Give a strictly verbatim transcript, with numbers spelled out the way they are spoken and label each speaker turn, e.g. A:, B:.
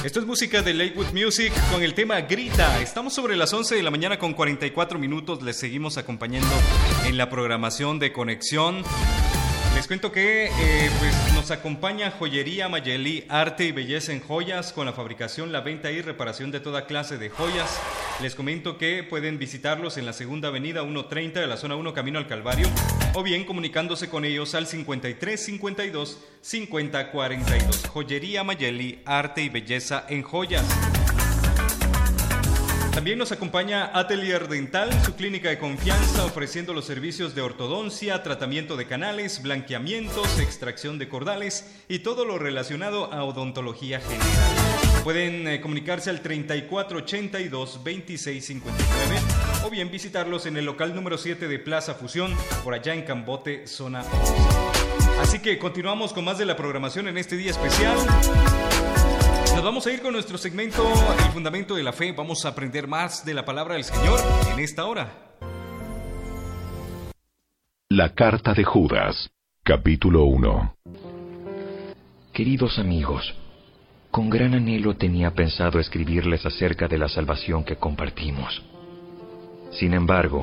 A: Esto es música de Lakewood Music con el tema Grita. Estamos sobre las once de la mañana con cuarenta y cuatro minutos. Les seguimos acompañando en la programación de Conexión. Les cuento que eh, pues nos acompaña Joyería Mayeli, arte y belleza en joyas, con la fabricación, la venta y reparación de toda clase de joyas. Les comento que pueden visitarlos en la segunda avenida ciento treinta de la zona uno Camino al Calvario, o bien comunicándose con ellos al cincuenta y tres cincuenta y dos cincuenta cuarenta y dos. Joyería Mayeli, arte y belleza en joyas. También nos acompaña Atelier Dental, su clínica de confianza, ofreciendo los servicios de ortodoncia, tratamiento de canales, blanqueamientos, extracción de cordales y todo lo relacionado a odontología general. Pueden eh, comunicarse al treinta y cuatro ochenta y dos veintiséis cincuenta y nueve o bien visitarlos en el local número siete de Plaza Fusión, por allá en Cambote, zona once. Así que continuamos con más de la programación en este día especial. Nos vamos a ir con nuestro segmento El Fundamento de la Fe. Vamos a aprender más de la palabra del Señor en esta hora.
B: La Carta de Judas, capítulo uno.
C: Queridos amigos, con gran anhelo tenía pensado escribirles acerca de la salvación que compartimos. Sin embargo,